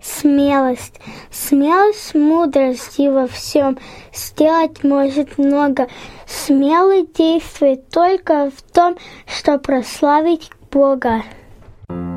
смелость. Смелость, мудрость и во всем сделать может много. Смелый действует только в том, что прославить Бога.